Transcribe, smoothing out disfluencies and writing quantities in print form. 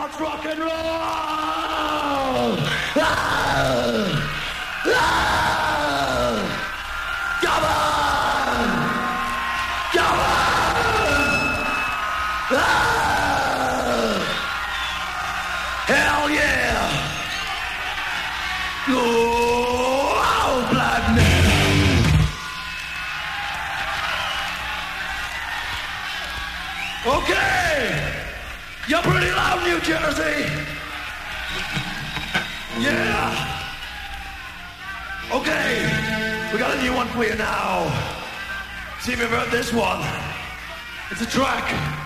It's rock and roll! Ah! Ah! Come on! Come on! Ah! Hell yeah! Oh, black man! Okay! You're pretty loud, New Jersey! Yeah! Okay, we got a new one for you now. See if you've heard this one. It's a track